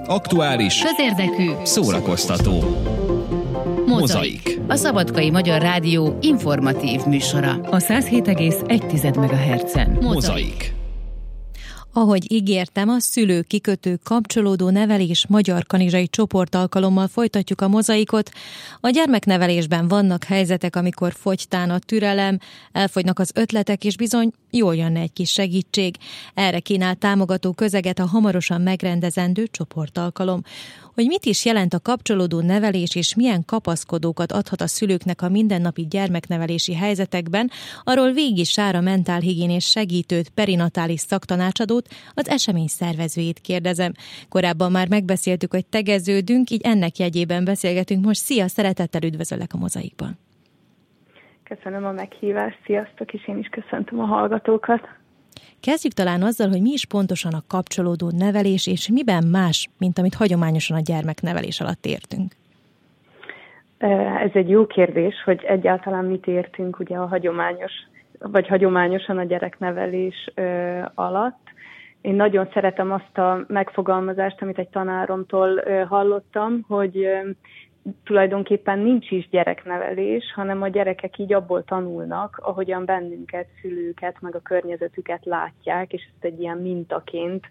Aktuális, közérdekű, szórakoztató. Mozaik. A Szabadkai Magyar Rádió informatív műsora. A 107,1 MHz-en. Mozaik. Ahogy ígértem, a szülő-kikötő kapcsolódó nevelés magyar kanizsai csoportalkalommal folytatjuk a mozaikot. A gyermeknevelésben vannak helyzetek, amikor fogytán a türelem, elfogynak az ötletek, és bizony jól jönne egy kis segítség. Erre kínál támogató közeget a hamarosan megrendezendő csoportalkalom. Hogy mit is jelent a kapcsolódó nevelés, és milyen kapaszkodókat adhat a szülőknek a mindennapi gyermeknevelési helyzetekben, arról Végi Sára mentálhigiénés segítőt, perinatális szaktanácsadót, az esemény szervezőjét kérdezem. Korábban már megbeszéltük, hogy tegeződünk, így ennek jegyében beszélgetünk most. Szia, szeretettel üdvözöllek a Mozaikban. Köszönöm a meghívást, sziasztok, és én is köszöntöm a hallgatókat. Kezdjük talán azzal, hogy mi is pontosan a kapcsolódó nevelés, és miben más, mint amit hagyományosan a gyermeknevelés alatt értünk. Ez egy jó kérdés, hogy egyáltalán mit értünk ugye a hagyományosan a gyereknevelés alatt. Én nagyon szeretem azt a megfogalmazást, amit egy tanáromtól hallottam, hogy tulajdonképpen nincs is gyereknevelés, hanem a gyerekek így abból tanulnak, ahogyan bennünket, szülőket, meg a környezetüket látják, és ezt egy ilyen mintaként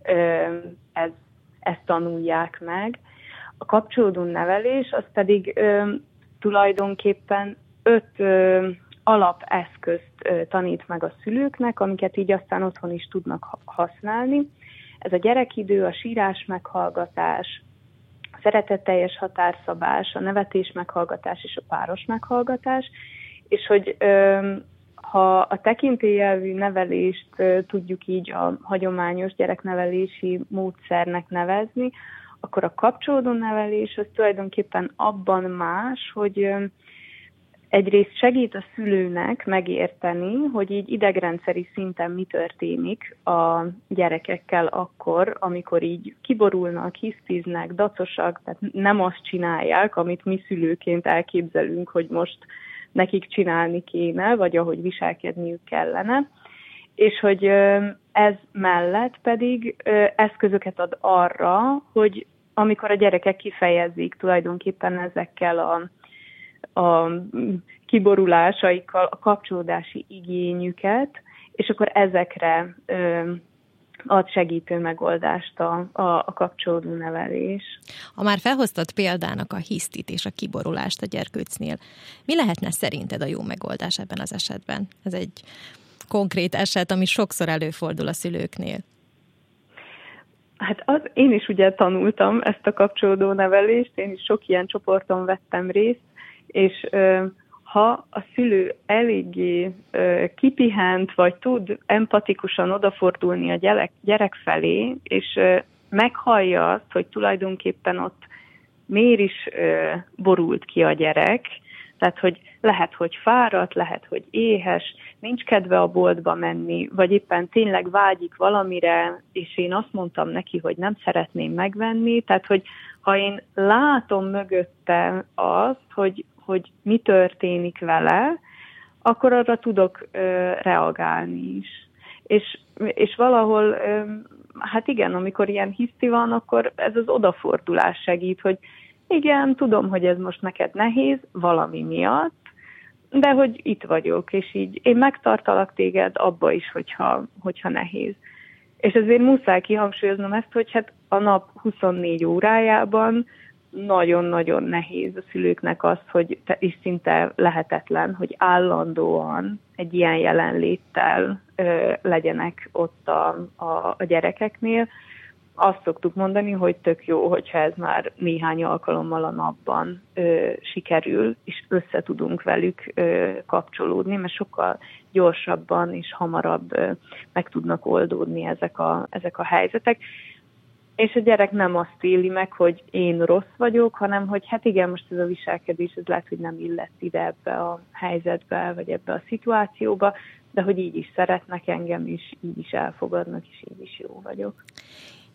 ezt tanulják meg. A kapcsolódó nevelés az pedig tulajdonképpen 5 alapeszközt tanít meg a szülőknek, amiket így aztán otthon is tudnak használni. Ez a gyerekidő, a sírás meghallgatás, a szeretetteljes határszabás, a nevetés meghallgatás és a páros meghallgatás, és hogy ha a tekintélyelvű nevelést tudjuk így a hagyományos gyereknevelési módszernek nevezni, akkor a kapcsolódó nevelés az tulajdonképpen abban más, hogy egyrészt segít a szülőnek megérteni, hogy így idegrendszeri szinten mi történik a gyerekekkel akkor, amikor így kiborulnak, hisztiznek, dacosak, tehát nem azt csinálják, amit mi szülőként elképzelünk, hogy most nekik csinálni kéne, vagy ahogy viselkedniük kellene. És hogy ez mellett pedig eszközöket ad arra, hogy amikor a gyerekek kifejezik tulajdonképpen ezekkel a kiborulásaikkal a kapcsolódási igényüket, és akkor ezekre ad segítő megoldást a kapcsolódó nevelés. Ha már felhoztad példának a hisztit és a kiborulást a gyerkőcnél, mi lehetne szerinted a jó megoldás ebben az esetben? Ez egy konkrét eset, ami sokszor előfordul a szülőknél. Hát én is ugye tanultam ezt a kapcsolódó nevelést, én is sok ilyen csoporton vettem részt, és ha a szülő eléggé kipihent, vagy tud empatikusan odafordulni a gyerek felé, és meghallja azt, hogy tulajdonképpen ott miért is borult ki a gyerek, tehát hogy lehet, hogy fáradt, lehet, hogy éhes, nincs kedve a boltba menni, vagy éppen tényleg vágyik valamire, és én azt mondtam neki, hogy nem szeretném megvenni, tehát hogy ha én látom mögötte azt, hogy mi történik vele, akkor arra tudok reagálni is. És valahol, hát igen, amikor ilyen hiszti van, akkor ez az odafordulás segít, hogy igen, tudom, hogy ez most neked nehéz valami miatt, de hogy itt vagyok, és így én megtartalak téged abba is, hogyha nehéz. És ezért muszáj kihangsúlyoznom ezt, hogy hát a nap 24 órájában nagyon-nagyon nehéz a szülőknek az, hogy és szinte lehetetlen, hogy állandóan egy ilyen jelenléttel legyenek ott a gyerekeknél. Azt szoktuk mondani, hogy tök jó, hogyha ez már néhány alkalommal a napban sikerül, és össze tudunk velük kapcsolódni, mert sokkal gyorsabban és hamarabb meg tudnak oldódni ezek a helyzetek. És a gyerek nem azt éli meg, hogy én rossz vagyok, hanem hogy hát igen, most ez a viselkedés, ez lehet, hogy nem illett ide ebbe a helyzetbe, vagy ebbe a szituációba, de hogy így is szeretnek engem, és így is elfogadnak, és így is jó vagyok.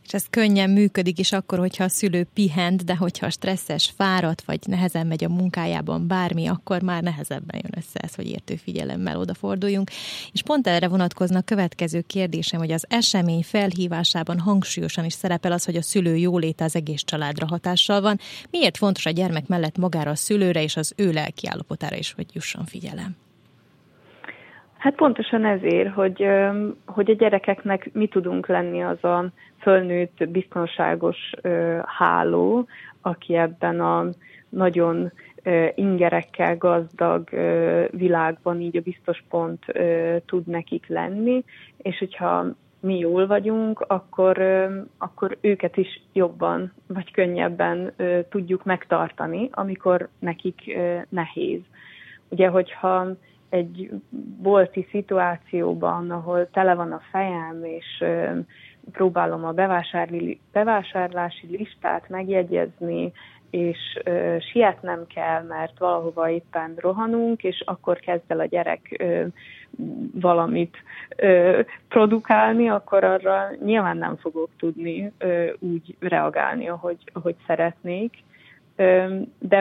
És ez könnyen működik is akkor, hogyha a szülő pihent, de hogyha stresszes, fáradt, vagy nehezen megy a munkájában bármi, akkor már nehezebben jön össze ez, hogy értő figyelemmel odaforduljunk. És pont erre vonatkozna a következő kérdésem, hogy az esemény felhívásában hangsúlyosan is szerepel az, hogy a szülő jóléte az egész családra hatással van. Miért fontos a gyermek mellett magára a szülőre és az ő lelkiállapotára is, hogy jusson figyelem? Hát pontosan ezért, hogy a gyerekeknek mi tudunk lenni az a fölnőtt, biztonságos háló, aki ebben a nagyon ingerekkel gazdag világban így a biztos pont tud nekik lenni, és hogyha mi jól vagyunk, akkor őket is jobban vagy könnyebben tudjuk megtartani, amikor nekik nehéz. Ugye, hogyha egy bolti szituációban, ahol tele van a fejem, és próbálom a bevásárlási listát megjegyezni, és sietnem kell, mert valahova éppen rohanunk, és akkor kezd el a gyerek valamit produkálni, akkor arra nyilván nem fogok tudni úgy reagálni, ahogy szeretnék. De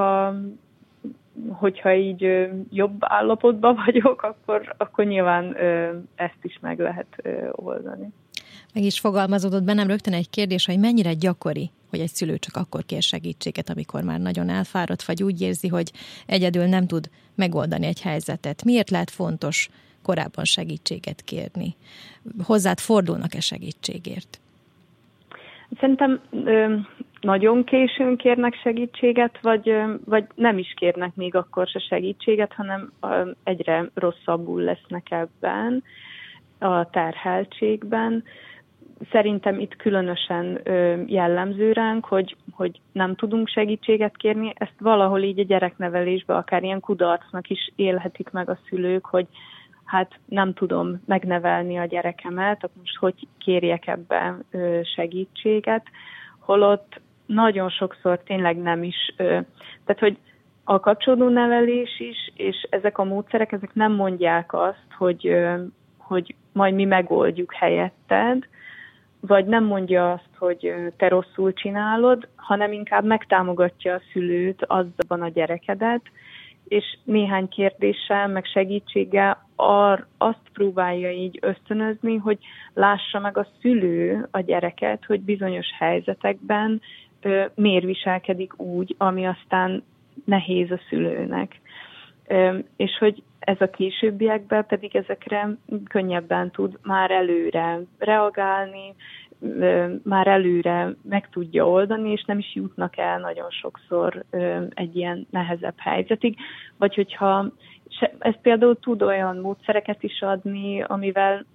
hogyha így jobb állapotban vagyok, akkor nyilván ezt is meg lehet oldani. Meg is fogalmazódott bennem rögtön egy kérdés, hogy mennyire gyakori, hogy egy szülő csak akkor kér segítséget, amikor már nagyon elfáradt, vagy úgy érzi, hogy egyedül nem tud megoldani egy helyzetet. Miért lehet fontos korábban segítséget kérni? Hozzád fordulnak-e segítségért? Szerintem nagyon későn kérnek segítséget, vagy nem is kérnek még akkor se segítséget, hanem egyre rosszabbul lesznek ebben a terheltségben. Szerintem itt különösen jellemző ránk, hogy nem tudunk segítséget kérni. Ezt valahol így a gyereknevelésben akár ilyen kudarcnak is élhetik meg a szülők, hogy hát nem tudom megnevelni a gyerekemet, akkor most hogy kérjek ebben segítséget, holott nagyon sokszor tényleg nem is, tehát hogy a kapcsolódó nevelés is, és ezek a módszerek, ezek nem mondják azt, hogy majd mi megoldjuk helyetted, vagy nem mondja azt, hogy te rosszul csinálod, hanem inkább megtámogatja a szülőt, azban a gyerekedet, és néhány kérdéssel, meg segítséggel azt próbálja így ösztönözni, hogy lássa meg a szülő a gyereket, hogy bizonyos helyzetekben miért viselkedik úgy, ami aztán nehéz a szülőnek. És hogy ez a későbbiekben pedig ezekre könnyebben tud már előre reagálni, már előre meg tudja oldani, és nem is jutnak el nagyon sokszor egy ilyen nehezebb helyzetig. Vagy hogyha ez például tud olyan módszereket is adni, amivel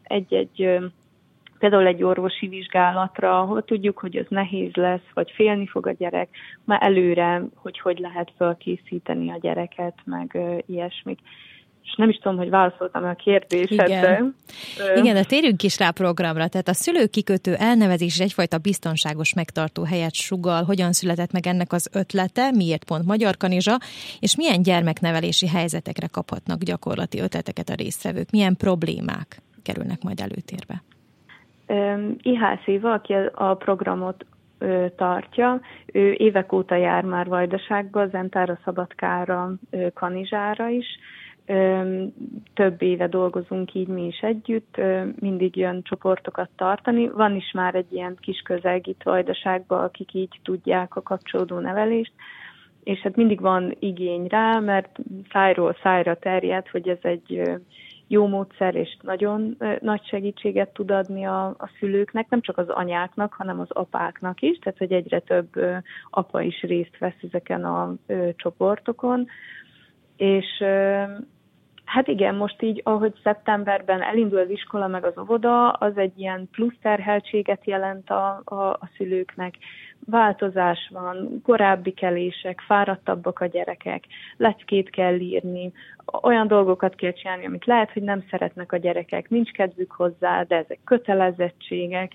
például egy orvosi vizsgálatra, ahol tudjuk, hogy ez nehéz lesz, vagy félni fog a gyerek, már előre, hogy lehet felkészíteni a gyereket, meg ilyesmik. És nem is tudom, hogy válaszoltam a kérdésedre. Igen, de térjünk is rá a programra. Tehát a szülőkikötő elnevezés is egyfajta biztonságos megtartó helyet sugall. Hogyan született meg ennek az ötlete, miért pont Magyarkanizsa, és milyen gyermeknevelési helyzetekre kaphatnak gyakorlati ötleteket a résztvevők? Milyen problémák kerülnek majd előtérbe? IHC Éva, aki a programot tartja, ő évek óta jár már Vajdaságba, Zentára, Szabadkára, Kanizsára is. Több éve dolgozunk így mi is együtt, mindig jön csoportokat tartani. Van is már egy ilyen kis közeg itt Vajdaságban, akik így tudják a kapcsolódó nevelést, és hát mindig van igény rá, mert szájról szájra terjed, hogy ez egy jó módszer, és nagyon nagy segítséget tud adni a szülőknek, nem csak az anyáknak, hanem az apáknak is, tehát hogy egyre több apa is részt vesz ezeken a csoportokon. És hát igen, most így, ahogy szeptemberben elindul az iskola meg az óvoda, az egy ilyen plusz terheltséget jelent a szülőknek. Változás van, korábbi kelések, fáradtabbak a gyerekek, leckét kell írni, olyan dolgokat kell csinálni, amit lehet, hogy nem szeretnek a gyerekek, nincs kedvük hozzá, de ezek kötelezettségek,